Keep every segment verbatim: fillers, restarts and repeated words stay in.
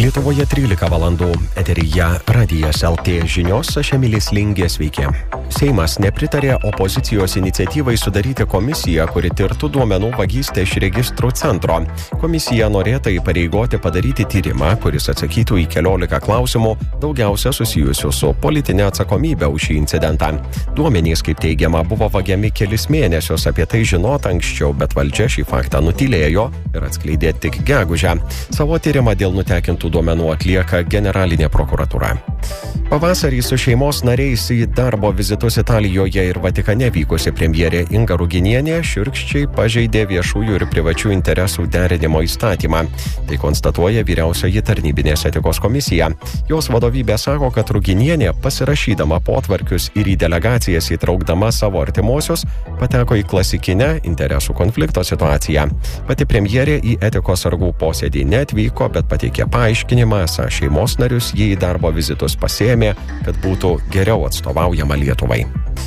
Lietuvoje trylika valandų. Eteryje Radijas L T žinios, aš Emilis Lingė, sveiki. Seimas nepritarė opozicijos iniciatyvai sudaryti komisiją, kuri tirtų duomenų vagystę iš registrų centro. Komisija norėta įpareigoti padaryti tyrimą, kuris atsakytų į keliolika klausimų, daugiausia susijusių su politinė atsakomybė už šį incidentą. Duomenys, kaip teigiama, buvo vagiami kelis mėnesius, apie tai žinot anksčiau, bet valdžia šį faktą nutylėjo ir atskleidė tik gegužę. Savo tyrimą dėl nutekintų duomenų atlieka generalinė prokuratūra. Pavasarį su šeimos nariais į darbo vizitus Italijoje ir Vatikane vykusi premjerė Inga Ruginienė šiurkščiai pažeidė viešųjų ir privačių interesų derinimo įstatymą. Tai konstatuoja vyriausioji tarnybinės etikos komisija. Jos vadovybė sako, kad Ruginienė, pasirašydama potvarkius ir į delegacijas įtraukdama savo artimuosius, pateko į klasikinę interesų konflikto situaciją. Pati premjerė į etikos sargų posėdį neatvyko, bet pateikė paaiškinimą, esą šeimos narius jį į darbo vizitus pasėmė, kad būtų geriau atstovaujama Lietuvai.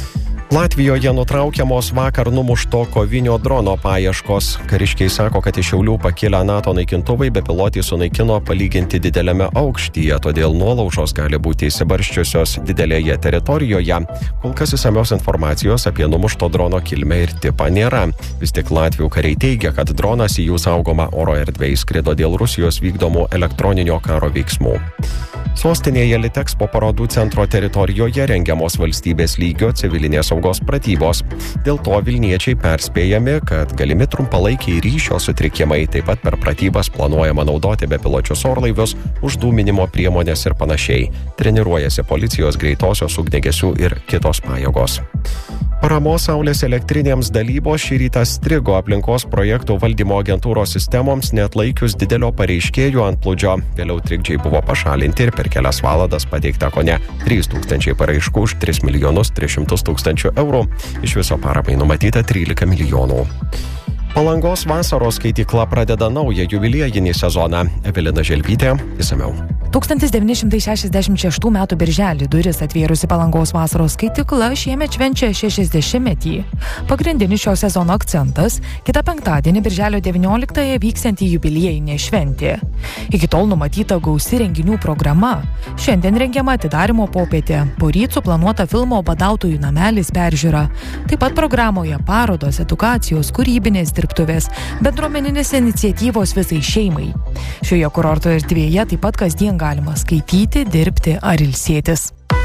Latvijoje nutraukiamos vakar numušto kovinio drono paieškos. Kariškiai sako, kad iš Šiaulių pakilę NATO naikintuvai bepilotį sunaikino palyginti dideliame aukštyje, todėl nuolaužos gali būti įsibarščiusios didelėje teritorijoje. Kol kas išsamios informacijos apie numušto drono kilmę ir tipą nėra. Vis tik Latvių kariai teigia, kad dronas į jų saugomą oro erdvę įskrido dėl Rusijos vykdomų elektroninio karo veiksmų. Sostinėje Litexpo parodų centro teritorijoje rengiamos valstybės lygio civilinės saugos pratybos. Dėl to vilniečiai perspėjami, kad galimi trumpalaikiai ryšio sutrikimai, taip pat per pratybas planuojama naudoti bepiločius orlaivius, uždūminimo priemonės ir panašiai. Treniruojasi policijos, greitosios ugniagesių ir kitos pajėgos. Paramos saulės elektrinėms dalybos šį rytą strigo aplinkos projektų valdymo agentūros sistemoms neatlaikius didelio pareiškėjų antplūdžio. Vėliau trikdžiai buvo pašalinti ir per kelias valandas pateikta kone trys tūkstančiai paraiškų už tris milijonus tris šimtus tūkstančių eurų. Iš viso paramai numatyta trylika milijonų. Palangos vasaros skaitykla pradeda naują jubiliejinį sezoną. Evelina Želvytė, išsamiau. tūkstantis devyni šimtai šešiasdešimt šeštų metų birželį duris atvėrusi Palangos vasaros skaitykla šiemet švenčia šešiasdešimtmetį. Pagrindinis šio sezono akcentas – kitą penktadienį birželio devynioliktąją vyksianti jubiliejinė šventė. Iki tol numatyta gausi renginių programa. Šiandien rengiama atidarymo popietė, poryt suplanuota filmo Badautojų namelis peržiūra. Taip pat programoje parodos, edukacijos, kūrybinės dirbtuvės, bendruomeninės iniciatyvos visai šeimai. Šioje kurorto erdvėje taip pat kasdien galima skaityti, dirbti ar ilsėtis.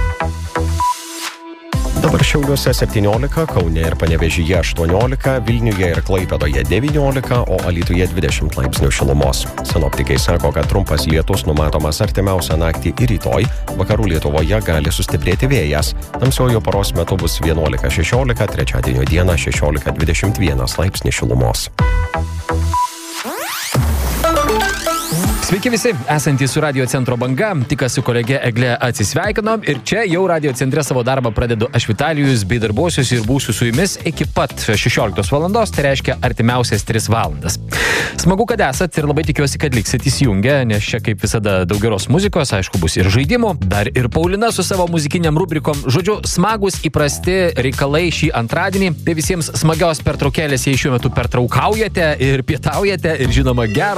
Dabar Šiauliuose septyniolika, Kaune ir Panevėžyje aštuoniolika, Vilniuje ir Klaipėdoje devyniolika, o Alytuje dvidešimt laipsnių šilumos. Sinoptikai sako, kad trumpas lietus numatomas artimiausią naktį ir rytoj. Vakarų Lietuvoje gali sustiprėti vėjas. Tamsiojo paros metu bus vienuolika šešiolika, trečiadienio dieną šešiolika dvidešimt vienas laipsnių šilumos. Sveiki visi, esantys su Radio Centro banga, tik su kolege Egle atsisveikinom ir čia jau Radio Centre savo darbą pradedu aš Vitalijus, bei darbuosius ir būsiu su jumis iki pat šešioliktos valandos, tai reiškia artimiausias tris valandas. Smagu, kad esat ir labai tikiuosi, kad liksit įsijungę, nes čia kaip visada daug geros muzikos, aišku, bus ir žaidimų, dar ir Paulina su savo muzikiniam rubrikom, žodžiu, smagus įprasti reikalai šį antradienį, tai visiems smagios pertraukėlės, jei šiuo metu pertraukaujate ir pietaujate ir žinoma gero